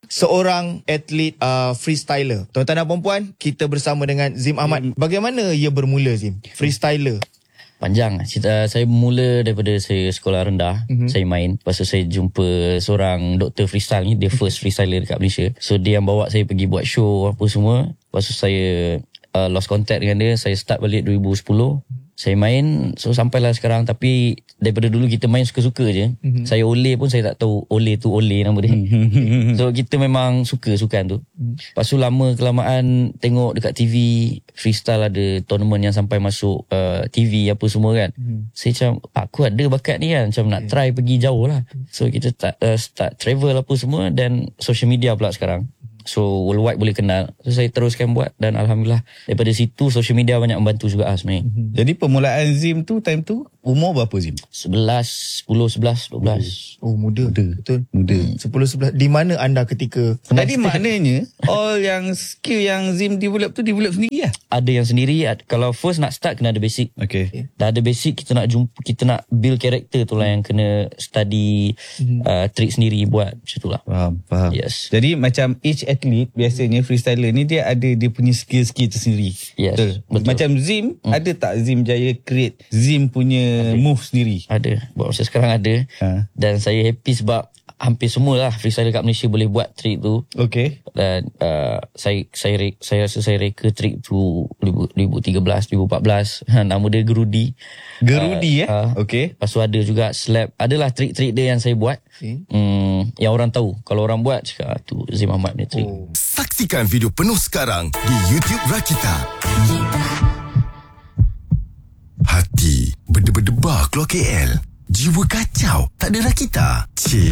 seorang atlet freestyler. Tuan-tuan dan puan-puan, kita bersama dengan Zim Ahmad. Bagaimana ia bermula, Zim? Freestyler. Panjang cerita. Saya bermula daripada saya sekolah rendah. Saya main. Lepas tu saya jumpa seorang doktor freestyle ni. Dia first freestyler dekat Malaysia. So dia yang bawa saya pergi buat show apa semua. Lepas tu saya lost contact dengan dia. Saya start balik 2010. Saya main. So sampailah sekarang. Tapi daripada dulu kita main suka-suka je. Saya Ole pun saya tak tahu Ole tu Ole nama dia. So kita memang suka sukan tu. Lepas tu lama kelamaan tengok dekat TV freestyle ada tournament yang sampai masuk TV apa semua kan. Saya macam aku ada bakat ni kan. Macam nak try pergi jauh lah. So kita start travel apa semua. Dan social media pula sekarang. So worldwide boleh kenal. So saya teruskan buat. Dan Alhamdulillah daripada situ social media banyak membantu juga sebenarnya. Jadi permulaan Zim tu time tu umur berapa Zim? 11, 10, 11, 12. Oh, muda. Betul. Muda. 10-11. Di mana anda ketika... Jadi maknanya all yang skill yang Zim develop tu develop sendiri lah? Ada yang sendiri. Kalau first nak start kena ada basic. Okay. Dah ada basic, kita nak build character tu lah yang kena study trick sendiri buat macam tu lah. Faham. Yes. Jadi macam each athlete biasanya freestyler ni dia ada dia punya skill-skill tersendiri. Yes, betul. Macam Zim, ada tak Zim jaya create Zim punya move sendiri? Ada. Buat masa sekarang ada. Dan saya happy sebab hampir semualah freestyler kat Malaysia boleh buat trick tu. Okay. Dan saya rasa saya reka trick tu 2013, 2014. Nama dia Gerudi. Gerudi Okay. Lepas tu ada juga slap. Adalah trik-trik dia yang saya buat. Yang orang tahu. Kalau orang buat cakap tu Zim Ahmad ni trik. Saksikan video penuh sekarang di YouTube Rakita. Hati berdebar-debar keluar KL. Jiwa kacau tak ada Rakita.